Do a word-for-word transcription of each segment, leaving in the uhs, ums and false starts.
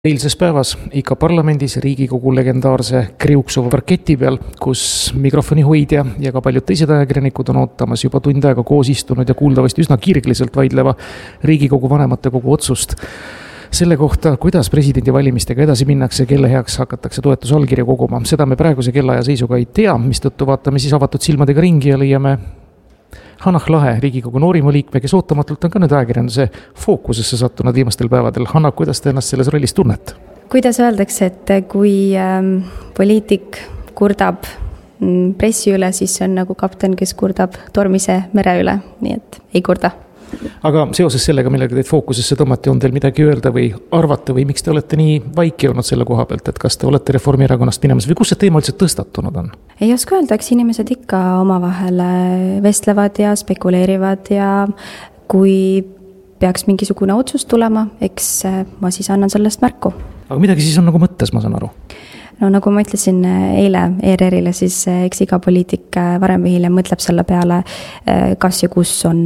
Eilses päevas ikka parlamendis Riigikogu legendaarse kriuksuva parketi peal, kus mikrofoni hoidja ja ka paljud teised ajakirjanikud on ootamas juba tund aega koos istunud ja kuuldavasti üsna kirgliselt vaidleva Riigikogu vanematekogu otsust selle kohta, kuidas presidendivalimistega edasi minnakse, kelle heaks hakatakse toetusallkirja koguma. Seda me praeguse kellaaja seisuga ei tea, mistõttu vaatame siis avatud silmadega ringi ja leiame Hanah Lahe, Riigikogu noorima liikme, kes ootamatult on ka nüüd ajakirjanduse fookusesse sattunud viimastel päevadel. Hanah, kuidas te ennast selles rollis tunnet? Kuidas öeldakse, et kui ähm, poliitik kurdab pressi üle, siis see on nagu kapten, kes kurdab tormise mere üle, nii et ei kurda. Aga seoses sellega, millega teid fookusesse tõmmati, on teil midagi öelda või arvata või miks te olete nii vaiki olnud selle koha pealt, et kas te olete Reformierakonnast minemas või kus see teema üldse tõstatunud on? Ei oska öelda, eks inimesed ikka omavahel vestlevad ja spekuleerivad ja kui peaks mingisugune otsus tulema, eks ma siis annan sellest märku. Aga midagi siis on nagu mõttes, ma saan aru? No nagu ma ütlesin eile E R R-ile, siis eks iga poliitik varem või hiljem mõtleb selle peale, kas ja kus on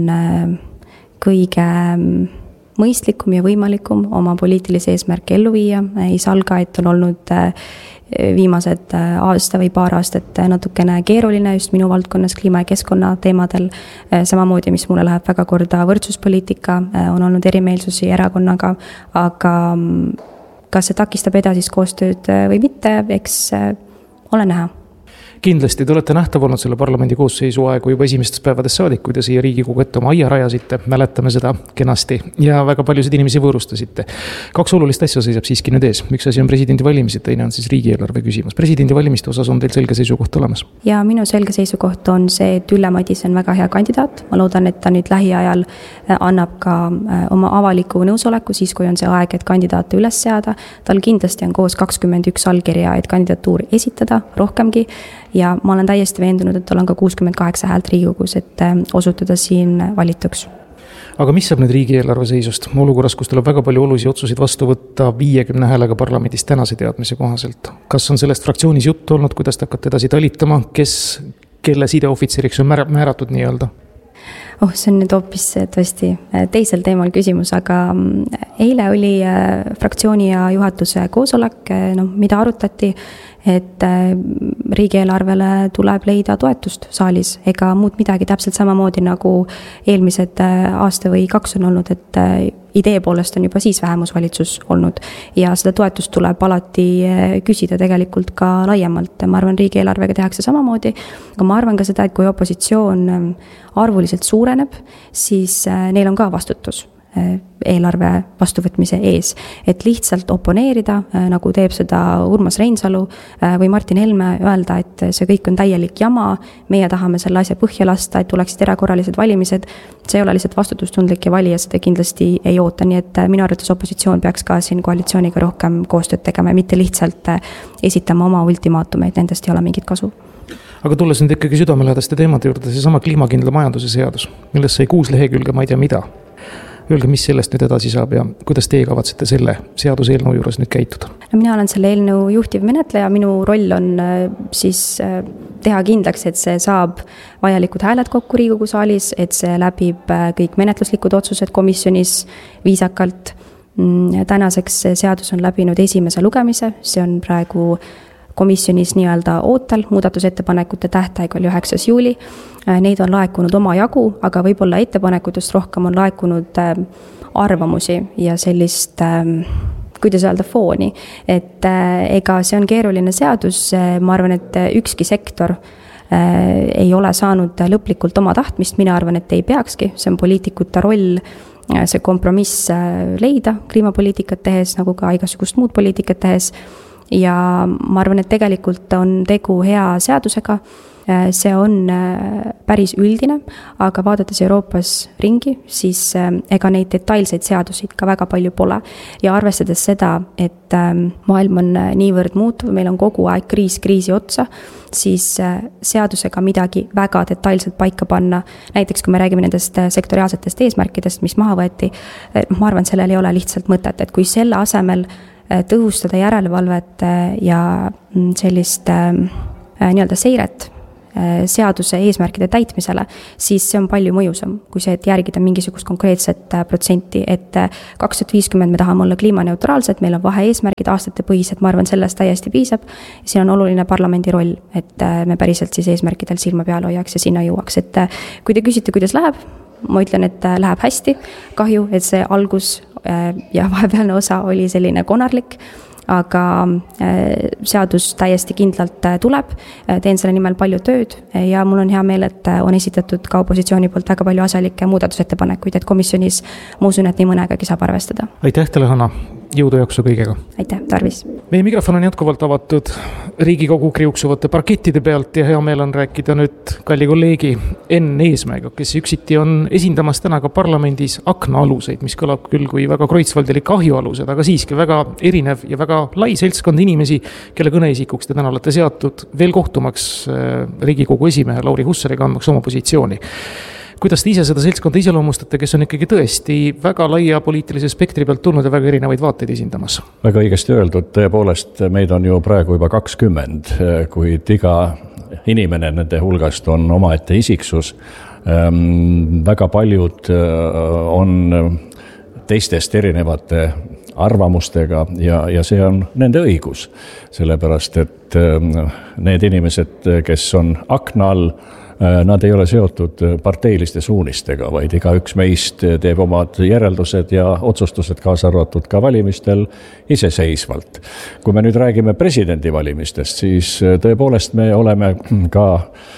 kõige mõistlikum ja võimalikum oma poliitilise eesmärki ellu viia. Ei salga, et on olnud viimased aasta või paar aastat natukene keeruline just minu valdkonnas kliima ja keskkonna teemadel. Samamoodi, mis mulle läheb väga korda võrdsuspoliitika, on olnud erimeelsusi erakonnaga, aga kas see takistab edasist koostööd või mitte, eks ole näha. Kindlasti te olete nähtav olnud selle parlamendi koosseisu aegu juba esimestest päevadest saadik, kui te siia Riigikogu ette oma aia rajasite, mäletame seda kenasti ja väga paljusid inimesi võõrustasite. Kaks olulist asja seisab siiski nüüd ees. Üks asi on presidendi valimised, teine on siis riigieelarve küsimus. Presidendi valimiste osas on teil selge seisukoht olemas? Ja minu selge seisukoht on see, et Ülle Madise on väga hea kandidaat. Ma loodan, et ta nüüd lähiajal annab ka oma avaliku nõusoleku siis, kui on see aeg, et kandidaate üles seada. Tal kindlasti on koos kakskümmend üks allkirja, et kandidatuur esitada rohkemgi. Ja ma olen täiesti veendunud, et tal on ka kuuskümmend kaheksa häält Riigikogus, et osutuda siin valituks. Aga mis saab nüüd riigieelarve seisust? Olukorras, kus tuleb väga palju olulisi otsuseid vastu võtta viiekümne häälega parlamendis tänase teadmise kohaselt. Kas on sellest fraktsioonis juttu olnud, kuidas te hakkate edasi talitama, kes, kelle sideohvitseriks on määratud nii öelda? Oh, see on nüüd hoopis tõesti teisel teemal küsimus, aga eile oli fraktsiooni ja juhatuse koosolek, no, mida arutati, et riigieelarvele tuleb leida toetust saalis, ega muud midagi täpselt samamoodi nagu eelmised aasta või kaks on olnud, et idee poolest on juba siis vähemusvalitsus olnud ja seda toetust tuleb alati küsida tegelikult ka laiemalt. Ma arvan, riigieelarvega tehakse samamoodi, aga ma arvan ka seda, et kui opositsioon arvuliselt suureneb, siis neil on ka vastutus eelarve vastuvõtmise ees, et lihtsalt oponeerida, nagu teeb seda Urmas Reinsalu või Martin Helme, öelda, et see kõik on täielik jama, meie tahame selle asja põhja lasta, et tuleksid erakorralised valimised, see ei ole lihtsalt vastutustundlik ja valija seda kindlasti ei oota, nii et minu arvates opositsioon peaks ka siin koalitsiooniga rohkem koostööd tegema ja mitte lihtsalt esitama oma ultimaatumeid, nendest ei ole mingit kasu. Aga tulles nüüd ikkagi südamelähedaste teemade juurde, see sama kliimakindla majanduse seadus, millest sai kuus lehekülge, ma ei tea mida. Öelge, mis sellest nüüd edasi saab ja kuidas teie kavatsete selle seaduse eelnõu juures nüüd käituda? No, mina olen selle eelnõu juhtiv menetleja, minu roll on siis teha kindlaks, et see saab vajalikud hääled kokku Riigikogu saalis, et see läbib kõik menetluslikud otsused komisjonis viisakalt. Tänaseks seadus on läbinud esimese lugemise, see on praegu komisjonis nii-öelda ootel, muudatusettepanekute tähtaeg oli üheksas juuli. Neid on laekunud oma jagu, aga võib-olla ettepanekutest rohkem on laekunud arvamusi ja sellist, kuidas öelda, fooni. Et ega see on keeruline seadus, ma arvan, et ükski sektor ei ole saanud lõplikult oma tahtmist, mina arvan, et ei peakski, see on poliitikute roll see kompromiss leida kliimapoliitikat tehes, nagu ka igasugust muud poliitikat tehes. Ja ma arvan, et tegelikult on tegu hea seadusega, see on päris üldine, aga vaadates Euroopas ringi, siis ega neid detailseid seaduseid ka väga palju pole. Ja arvestades seda, et maailm on niivõrd muutuv, meil on kogu aeg kriis kriisi otsa, siis seadusega midagi väga detailselt paika panna, näiteks kui me räägime nendest sektoriaalsetest eesmärkidest, mis maha võeti, ma arvan, sellel ei ole lihtsalt mõtet, et kui selle asemel tõhustada järelevalvet ja sellist nii-öelda seiret seaduse eesmärkide täitmisele, siis see on palju mõjusam kui see, et järgida mingisugust konkreetset protsenti, et kaks tuhat viiskümmend me tahame olla kliimaneutraalsed, meil on vahe-eesmärgid aastatepõhised, ma arvan, sellest täiesti piisab. Siin on oluline parlamendi roll, et me päriselt siis eesmärkidel silma peal hoiaks ja sinna jõuaks. Et kui te küsite, kuidas läheb, ma ütlen, et läheb hästi. Kahju, et see algus ja vahepealne osa oli selline konarlik, aga seadus täiesti kindlalt tuleb, teen selle nimel palju tööd ja mul on hea meel, et on esitatud ka opositsiooni poolt väga palju asjalikke muudatusettepanekuid, et komisjonis ma usun, et nii mõnegagi saab arvestada. Aitäh teile, Hanna! Jõudu jaksu kõigega! Aitäh, tarvis! Meie mikrofon on jätkuvalt avatud Riigikogu kriuksuvate parkettide pealt ja hea meel on rääkida nüüd kalli kolleegi Enn Eesmäega, kes üksiti on esindamas täna ka parlamendis aknaaluseid, mis kõlab küll kui väga kreutzwaldilik ahjualused, aga siiski väga erinev ja väga lai seltskond inimesi, kelle kõneisikuks te täna olete seatud veel kohtumaks Riigikogu esimehe Lauri Hussariga andmaks oma positsiooni. Kuidas te ise seda seltskonda iseloomustate, kes on ikkagi tõesti väga laia poliitilise spektri pealt tulnud ja väga erinevaid vaateid esindamas? Väga õigesti öeldud, tõepoolest meid on ju praegu juba kakskümmend, kuid iga inimene nende hulgast on omaette isiksus. Väga paljud on teistest erinevate arvamustega ja, ja see on nende õigus, sellepärast et need inimesed, kes on akna all, nad ei ole seotud parteiliste suunistega, vaid iga üks meist teeb omad järeldused ja otsustused kaasa arvatud ka valimistel iseseisvalt. Kui me nüüd räägime presidendi valimistest, siis tõepoolest me oleme ka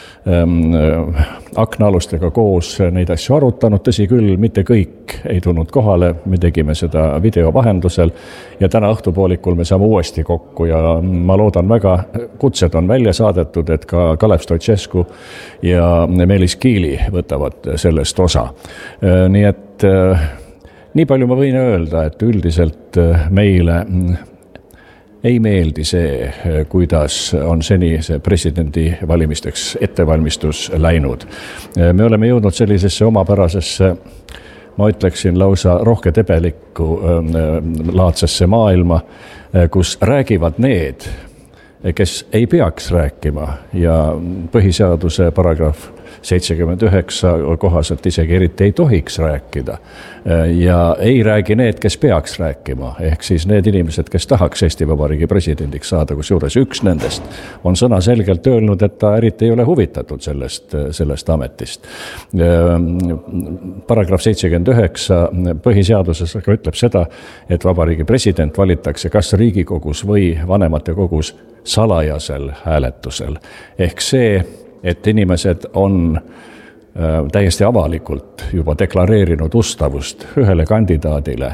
aknaalustega koos neid asju arutanud, tõsi küll, mitte kõik ei tulnud kohale, me tegime seda video vahendusel ja täna õhtupoolikul me saame uuesti kokku ja ma loodan väga, kutsed on välja saadetud, et ka Kalev Stoicescu ja Meelis Kiili võtavad sellest osa. Nii et nii palju ma võin öelda, et üldiselt meile ei meeldi see, kuidas on seni see presidendi valimisteks ettevalmistus läinud. Me oleme jõudnud sellisesse omapärasesse, ma ütleksin lausa rohketebelikku laadsesse maailma, kus räägivad need, kes ei peaks rääkima ja põhiseaduse paragrahv seitsekümmend üheksa kohaselt isegi eriti ei tohiks rääkida. Ja ei räägi need, kes peaks rääkima, ehk siis need inimesed, kes tahaks Eesti Vabariigi presidendiks saada, kus juures üks nendest on sõna selgelt öelnud, et ta eriti ei ole huvitatud sellest, sellest ametist. Paragrahv seitsekümmend üheksa põhiseaduses ütleb seda, et Vabariigi president valitakse kas Riigikogus või vanematekogus salajasel hääletusel. Ehk see, et inimesed on täiesti avalikult juba deklareerinud ustavust ühele kandidaadile,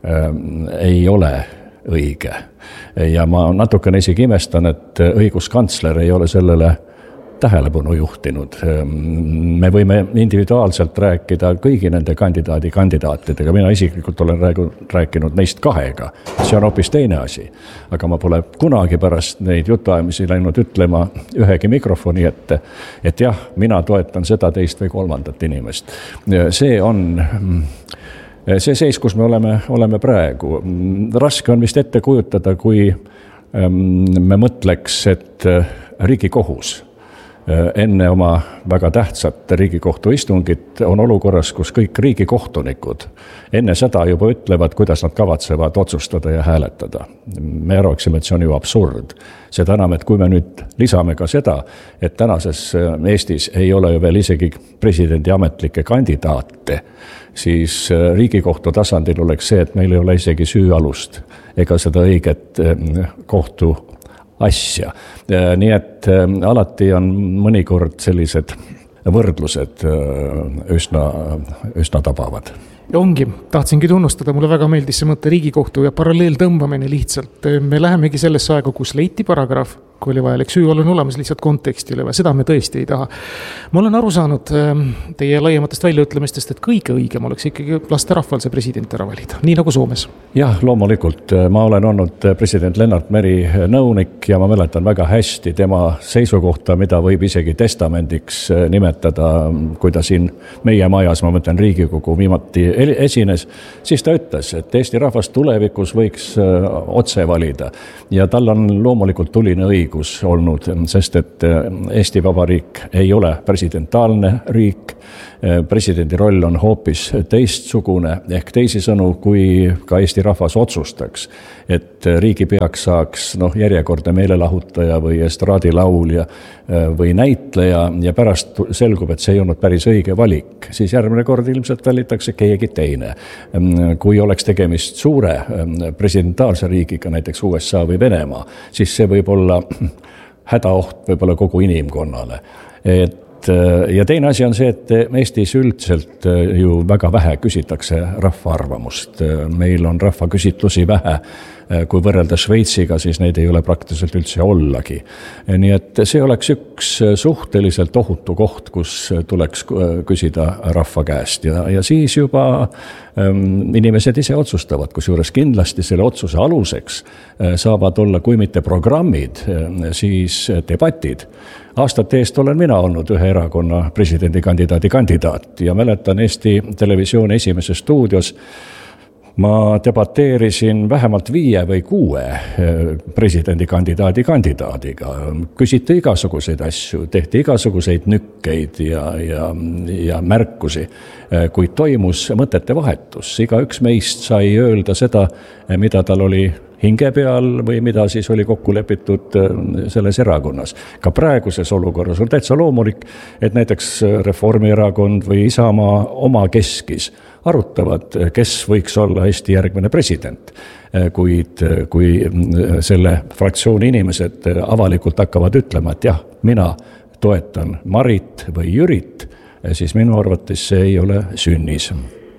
ei ole õige. Ja ma natukene isegi imestan, et õiguskantsler ei ole sellele tähelepanu juhtinud. Me võime individuaalselt rääkida kõigi nende kandidaadi kandidaatidega. Mina isiklikult olen rääkinud neist kahega. See on hoopis teine asi. Aga ma pole kunagi pärast neid jutuajamisi läinud ütlema ühegi mikrofoni ette, et jah, mina toetan seda teist või kolmandat inimest. See on see seis, kus me oleme, oleme praegu. Raske on vist ette kujutada, kui me mõtleks, et Riigikohus enne oma väga tähtsat Riigikohtu istungit on olukorras, kus kõik riigikohtunikud enne seda juba ütlevad, kuidas nad kavatsevad otsustada ja hääletada. Me arvaksime, et see on ju absurd. Seda enam, et kui me nüüd lisame ka seda, et tänases Eestis ei ole ju veel isegi presidendi ametlikke kandidaate, siis Riigikohtu tasandil oleks see, et meil ei ole isegi süüalust ega seda õiget kohtu asja. Nii et alati on mõnikord sellised võrdlused üsna, üsna tabavad. Ja ongi, tahtsingi tunnustada, mulle väga meeldis see mõte Riigikohtu ja paralleel tõmbamine lihtsalt. Me lähemegi sellesse aega, kus leiti paragrahv, kui oli vajalik süü on olemas lihtsalt konteksti üle, seda me tõesti ei taha. Ma olen aru saanud teie laiematest väljaütlemistest, et kõige õigem oleks ikkagi laste rahval see president ära valida, nii nagu Soomes. Jah, loomulikult. Ma olen olnud president Lennart Meri nõunik ja ma mäletan väga hästi tema seisukohta, mida võib isegi testamendiks nimetada, kui ta siin meie majas, ma mõtlen Riigikogu viimati esines, siis ta ütles, et Eesti rahvas tulevikus võiks otse valida ja tal on loomulikult tuline õigus. õigus olnud, sest et Eesti Vabariik ei ole presidentaalne riik, presidendi roll on hoopis teistsugune, ehk teisisõnu, kui ka Eesti rahvas otsustaks, et riigipeaks saaks noh, järjekordne meelelahutaja või estraadilaulja või näitleja ja pärast selgub, et see ei olnud päris õige valik, siis järgmine kord ilmselt valitakse keegi teine. Kui oleks tegemist suure presidentaalse riigiga, näiteks U S A või Venemaa, siis see võib olla hädaoht võib-olla kogu inimkonnale. Et ja teine asi on see, et Eestis üldiselt ju väga vähe küsitakse rahva arvamust. Meil on rahvaküsitlusi vähe, kui võrrelda Šveitsiga, siis neid ei ole praktiliselt üldse ollagi. Nii et see oleks üks suhteliselt ohutu koht, kus tuleks küsida rahva käest ja, ja siis juba ähm, inimesed ise otsustavad, kusjuures kindlasti selle otsuse aluseks saavad olla, kui mitte programmid, siis debatid. Aastate eest olen mina olnud ühe erakonna presidendikandidaadi kandidaat ja mäletan Eesti Televisiooni esimeses stuudios ma debateerisin vähemalt viie või kuue presidendikandidaadi kandidaadiga. Küsiti igasuguseid asju, tehti igasuguseid nükkeid ja, ja, ja märkusi, kuid toimus mõtete vahetus. Igaüks meist sai öelda seda, mida tal oli hinge peal või mida siis oli kokku lepitud selles erakonnas. Ka praeguses olukorras on täitsa loomulik, et näiteks Reformierakond või Isamaa oma keskis arutavad, kes võiks olla Eesti järgmine president. Kuid kui selle fraktsiooni inimesed avalikult hakkavad ütlema, et jah, mina toetan Marit või Jürit, siis minu arvates see ei ole sünnis.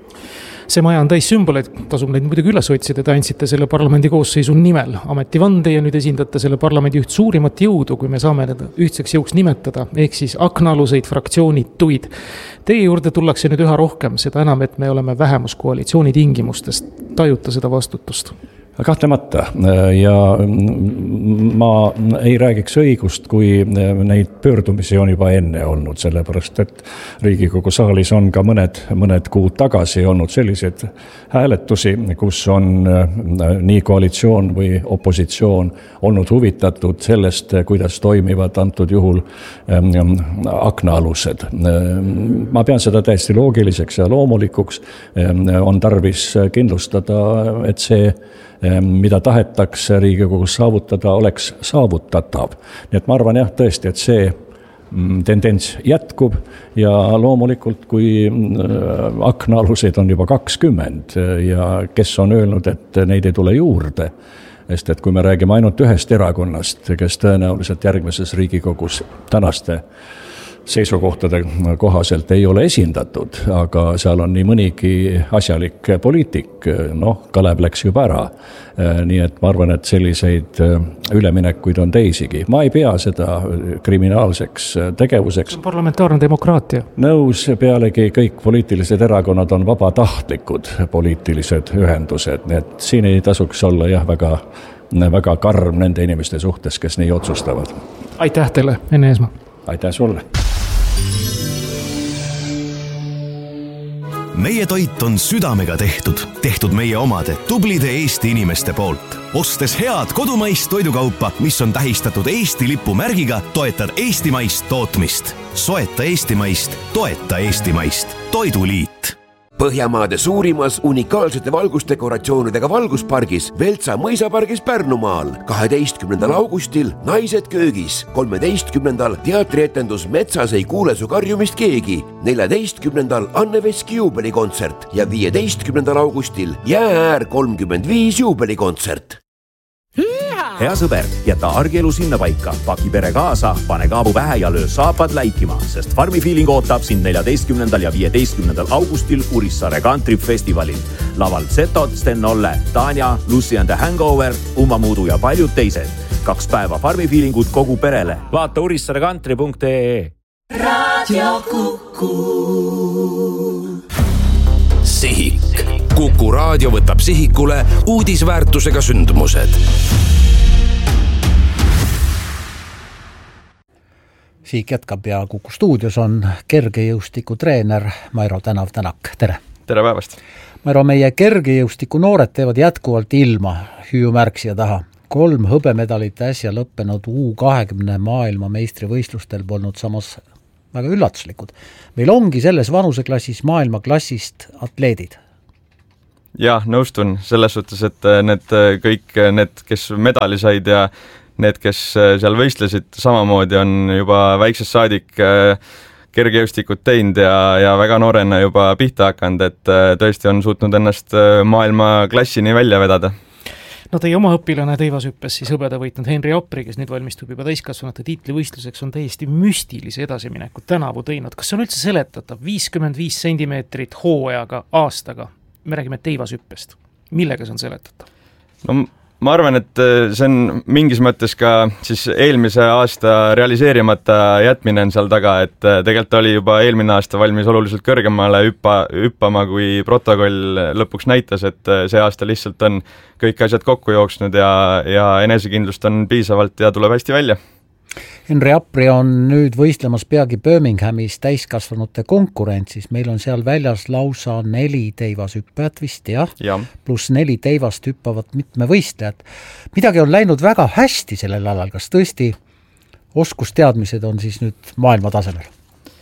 See maja on täis sümboleid, tasub neid muidugi üles otsida, te andsite selle parlamendi koosseisu nimel ametivande ja nüüd esindate selle parlamendi üht suurimat jõudu, kui me saame need ühtseks jõuks nimetada, ehk siis aknaaluseid fraktsioonituid. Teie juurde tullakse nüüd üha rohkem, seda enam, et me oleme vähemuskoalitsiooni tingimustest, tajuta seda vastutust. Kahtlemata ja ma ei räägiks õigust, kui neid pöördumisi on juba enne olnud, sellepärast et Riigikogu saalis on ka mõned, mõned kuud tagasi olnud sellised hääletusi, kus on nii koalitsioon või opositsioon olnud huvitatud sellest, kuidas toimivad antud juhul aknaalused. Ma pean seda täiesti loogiliseks ja loomulikuks, on tarvis kindlustada, et see mida tahetakse Riigikogus saavutada, oleks saavutatav. Nii et ma arvan jah tõesti, et see tendents jätkub ja loomulikult, kui aknaaluseid on juba kakskümmend ja kes on öelnud, et neid ei tule juurde, sest et kui me räägime ainult ühest erakonnast, kes tõenäoliselt järgmises Riigikogus tänaste seisukohtade kohaselt ei ole esindatud, aga seal on nii mõnigi asjalik poliitik, noh, Kalev läks juba ära. Nii et ma arvan, et selliseid üleminekuid on teisigi. Ma ei pea seda kriminaalseks tegevuseks. See on parlamentaarne demokraatia. Nõus, pealegi kõik poliitilised erakonnad on vabatahtlikud poliitilised ühendused, nii et siin ei tasuks olla jah, väga, väga karm nende inimeste suhtes, kes nii otsustavad. Aitäh teile, Enne Eesmaa. Aitäh sulle. Meie toit on südamega tehtud, tehtud meie omade tublide Eesti inimeste poolt. Ostes head kodumaist toidukaupa, mis on tähistatud Eesti lipu märgiga, toetad eestimaist tootmist. Soeta eestimaist, toeta eestimaist. Toiduliit. Põhjamaade suurimas unikaalsete valgusdekoratsioonidega valguspargis Veltsa mõisapargis Pärnumaal. kaheteistkümnendal augustil Naised köögis, kolmeteistkümnendal teatrietendus Metsas ei kuule su karjumist keegi, neljateistkümnendal Anne Veski juubelikontsert ja viieteistkümnendal augustil Jäääär kolmkümmend viis juubelikontsert. Hea sõber, jäta argielu sinna paika, paki pere kaasa, pane kaabu pähe ja löö saapad läikima, sest Farmi Feeling ootab sind neljateistkümnendal ja viieteistkümnendal augustil Urissaare Country Festivalil. Laval Zetod, Sten Olle, Tanja, Lucy and the Hangover, Uma Muudu ja paljud teised. Kaks päeva Farmi Feelingut kogu perele. Vaata urissaare country punkt ee. Radio Kuku. Sihik. Kuku raadio võtab sihikule uudisväärtusega sündmused. Sihik jätkab ja Kuku stuudios on kergejõustiku treener Mairo Tänav-Tänak. Tere! Tere päevast! Mairo, meie kergejõustiku noored teevad jätkuvalt ilma hüüumärksija taha. kolm hõbemedalit äsja lõppenud U kahekümne maailma meistrivõistlustel polnud samas väga üllatuslikud. Meil ongi selles vanuseklassis maailmaklassist atleedid. Jah, nõustun selles suhtes, et need kõik need, kes medali said ja need, kes seal võistlesid, samamoodi on juba väiksest saadik kergejõustikut teinud ja, ja väga noorena juba pihta hakanud, et tõesti on suutnud ennast maailma klassini välja vedada. No teie oma õpilane teivashüppes siis hõbeda võitnud Henri Appri, kes nüüd valmistub juba täiskasvanute tiitlivõistluseks, on täiesti müstilise edasiminekut tänavu teinud. Kas see on üldse seletatav? viiskümmend viis sentimeetrit hooajaga aastaga. Me räägime teivashüppest. Millega see on seletatav? No ma arvan, et see on mingis mõttes ka siis eelmise aasta realiseerimata jätmine on seal taga, et tegelikult oli juba eelmine aasta valmis oluliselt kõrgemale hüppa, hüppama, kui protokoll lõpuks näitas, et see aasta lihtsalt on kõik asjad kokku jooksnud ja, ja enesekindlust on piisavalt ja tuleb hästi välja. Henri Appri on nüüd võistlemas peagi Birminghamis täiskasvanute konkurentsis. Meil on seal väljas lausa neli teivashüppajat vist, jah, ja. Pluss neli teivast hüppavat mitme võistlejat. Midagi on läinud väga hästi sellel alal. Kas tõesti oskusteadmised on siis nüüd maailma tasemel?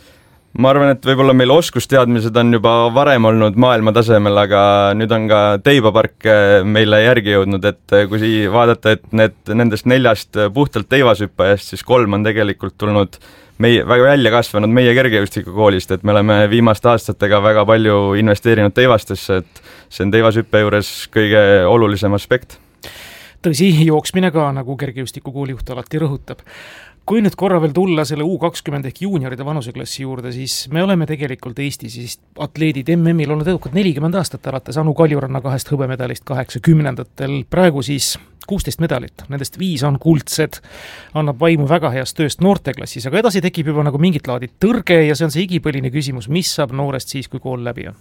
Ma arvan, et võib-olla meil oskusteadmised on juba varem olnud maailma tasemel, aga nüüd on ka teibapark meile järgi jõudnud, et kui vaadata, et need, nendest neljast puhtalt teivashüppajast, siis kolm on tegelikult tulnud meie, väga välja kasvanud meie kergejõustikukoolist, et me oleme viimaste aastatega väga palju investeerinud teivastesse, et see on teivashüppe juures kõige olulisem aspekt. Tõsi, jooksmine ka, nagu kergejõustikukooli juht alati rõhutab. Kui nüüd korra veel tulla selle U kakskümmend ehk juunioride vanuseklassi juurde, siis me oleme tegelikult Eestis siis atleedid M M-il olnud edukad nelikümmend aastat alates Anu Kaljuranna kahest hõbemedalist kaheksakümnendatel, praegu siis kuusteist medalit, nendest viis on kuldsed, annab vaimu väga heast tööst noorteklassis, aga edasi tekib juba nagu mingit laadi tõrge ja see on see igipõline küsimus, mis saab noorest siis, kui kool läbi on?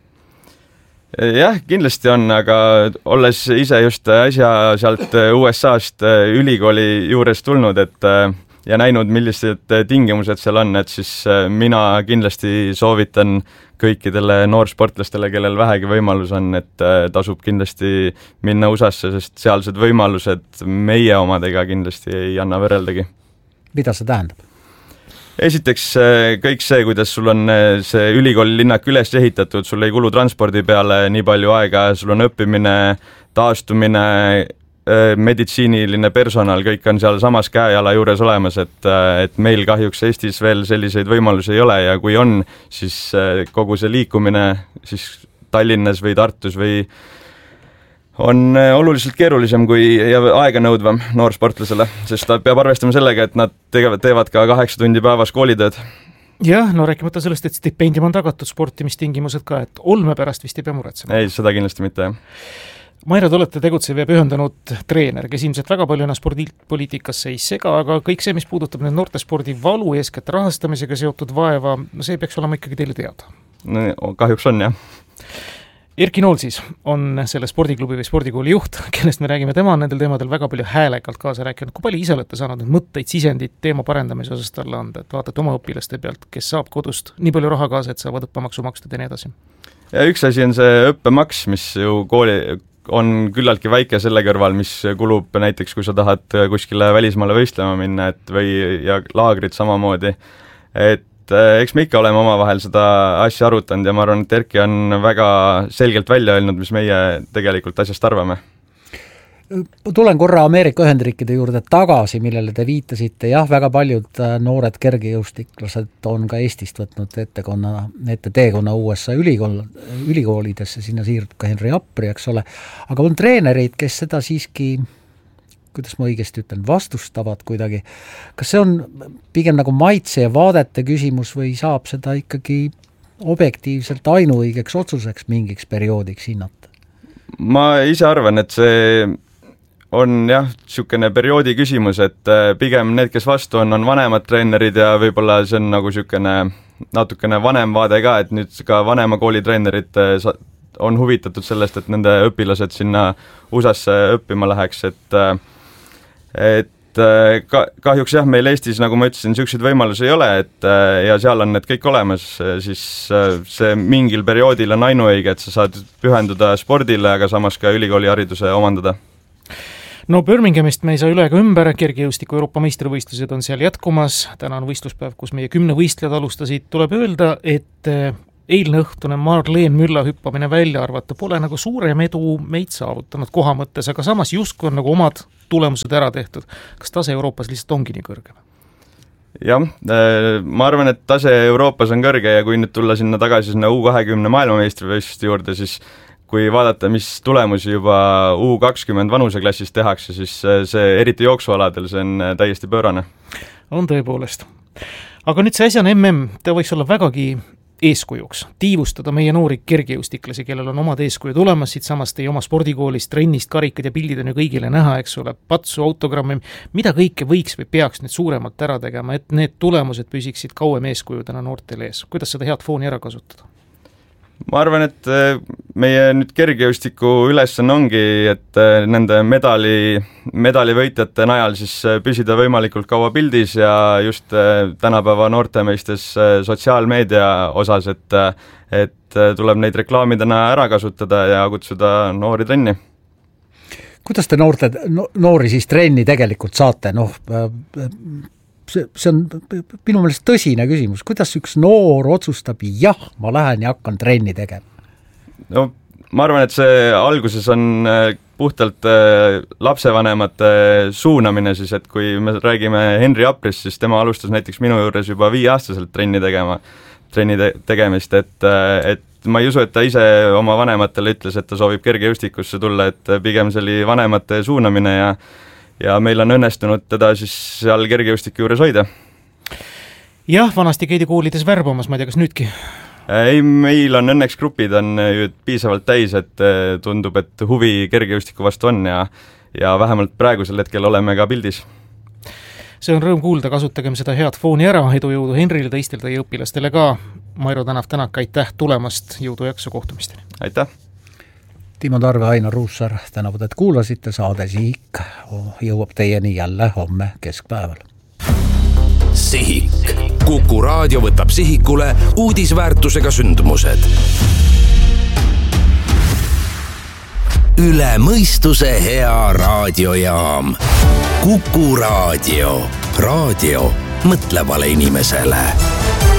Jah, kindlasti on, aga olles ise just asja sealt U S A-st ülikooli juures tulnud, et ja näinud, millised tingimused seal on, et siis mina kindlasti soovitan kõikidele noorsportlastele, kellel vähegi võimalus on, et tasub kindlasti minna U S A-sse, sest sealsed võimalused meie omadega kindlasti ei anna võrreldagi. Mida see tähendab? Esiteks kõik see, kuidas sul on see ülikooli linnak üles ehitatud, sul ei kulu transpordi peale nii palju aega, sul on õppimine, taastumine, meditsiiniline personal, kõik on seal samas käejala juures olemas, et, et meil kahjuks Eestis veel selliseid võimalusi ei ole ja kui on, siis kogu see liikumine siis Tallinnas või Tartus või on oluliselt keerulisem kui ja aega nõudvam noorsportlasele, sest ta peab arvestama sellega, et nad tegevad, teevad ka kaheksa tundi päevas koolitööd. Jah, no rääkimata sellest, et stipendium on tagatud, sportimistingimused ka, et olme pärast vist ei pea muretsema. Ei, seda kindlasti mitte, jah. Mairo, te olete tegutsev ja pühendunud treener, kes ilmselt väga palju ennast spordipoliitikasse ei sega, aga kõik see, mis puudutab need noortespordi valu, eeskätt rahastamisega seotud vaeva, no see peaks olema ikkagi teile teada. No, kahjuks on, jah. Erki Nool siis on selle spordiklubi või spordikooli juht, kellest me räägime, tema on nendel teemadel väga palju häälekalt kaasa rääkinud. Kui palju ise olete saanud mõtteid, sisendit teema parendamise osas talle anda, et vaatate oma õpilaste pealt, kes saab kodust nii palju raha kaasa, et saavad õppemaksu makstud ja nii edasi? Ja üks asi on see õppemaks, mis ju kooli on küllaltki väike selle kõrval, mis kulub näiteks, kui sa tahad kuskile välismaale võistlema minna, et või ja laagrid samamoodi, et eks me ikka oleme omavahel seda asja arutanud ja ma arvan, et Erki on väga selgelt välja öelnud, mis meie tegelikult asjast arvame. Tulen korra Ameerika Ühendriikide juurde tagasi, millele te viitasite. Jah, väga paljud noored kergejõustiklased on ka Eestist võtnud ettekonna, ette teekonna U S A ülikool, ülikoolidesse, sinna siirdub ka Henri Appri, eks ole. Aga on treenerid, kes seda siiski, kuidas ma õigesti ütlen, vastustavad kuidagi. Kas see on pigem nagu maitse ja vaadete küsimus või saab seda ikkagi objektiivselt ainuõigeks otsuseks mingiks perioodiks hinnata? Ma ise arvan, et see on jah, niisugune perioodi küsimus, et pigem need, kes vastu on, on vanemad treenerid ja võib-olla see on nagu niisugune natukene vanem vaade ka, et nüüd ka vanema kooli treenerid on huvitatud sellest, et nende õpilased sinna U S A-sse õppima läheks, et, et ka, kahjuks jah, meil Eestis, nagu ma ütlesin, niisuguseid võimalusi ei ole, et ja seal on need kõik olemas, siis see mingil perioodil on ainuõige, et sa saad pühenduda spordile, aga samas ka ülikooli hariduse omandada. no Birminghamist me ei saa üle ega ümber, kergejõustiku Euroopa meistrivõistlused on seal jätkumas, täna on võistluspäev, kus meie kümne võistlejad alustasid, tuleb öelda, et eilne õhtune Marleen Mülla hüppamine välja arvata pole nagu suurem edu meid saavutanud koha mõttes, aga samas justkui on nagu omad tulemused ära tehtud. Kas tase Euroopas lihtsalt ongi nii kõrge? Jah, ma arvan, et tase Euroopas on kõrge ja kui nüüd tulla sinna tagasi sinna U kahekümne maailmameistrivõistluste juurde, siis kui vaadata, mis tulemusi juba U kakskümmend vanuseklassis tehakse, siis see eriti jooksualadel, see on täiesti pöörane. On tõepoolest. Aga nüüd see äsjane M M, ta võiks olla vägagi eeskujuks, tiivustada meie noori kergejõustiklasi, kellel on omad eeskuju tulemas, siit samast teie oma spordikoolist, trennist, karikad ja pildid on ju kõigile näha, eks ole, patsu, autogrammi, mida kõike võiks või peaks nüüd suuremalt ära tegema, et need tulemused püsiksid kauem eeskujudena noortel ees. Kuidas seda head fooni ära kasutada? Ma arvan, et meie nüüd kergejõustiku ülesanne ongi, et nende medali, medalivõitjate najal siis püsida võimalikult kaua pildis ja just tänapäeva noortemeistes sotsiaalmeedia osas, et, et tuleb neid reklaamidena ära kasutada ja kutsuda noori trenni. Kuidas te noorte, no, noori siis trenni tegelikult saate? Noh, see, see on minu meelest tõsine küsimus. Kuidas üks noor otsustab, jah, ma lähen ja hakkan trenni tegema? No ma arvan, et see alguses on puhtalt lapsevanemate suunamine siis, et kui me räägime Henri Aprist, siis tema alustas näiteks minu juures juba viieaastaselt trenni tegema, trenni te- tegemist, et, et ma ei usu, et ta ise oma vanematele ütles, et ta soovib kergejõustikusse tulla, et pigem see oli vanemate suunamine ja ja meil on õnnestunud teda siis seal kergejõustiku juures hoida. Jah, vanasti käidi koolides värbamas, ma ei tea, kas nüüdki? Ei, meil on õnneks grupid on ju piisavalt täis, et tundub, et huvi kergejõustiku vastu on ja, ja vähemalt praegusel hetkel oleme ka pildis. See on rõõm kuulda, kasutagem seda head fooni ära, edu jõudu Henrile, teistel teie õpilastele ka. Mairo Tänav, Tänak, aitäh tulemast, jõudu jaksu kohtumisteni. Aitäh! Timo Tarve, Ainar Ruussaar, tänavad, et kuulasite, saade Sihik jõuab teieni jälle homme keskpäeval. Sihik. Kuku raadio võtab sihikule uudisväärtusega sündmused. Üle mõistuse hea raadiojaam. Kuku raadio. Raadio mõtlevale inimesele.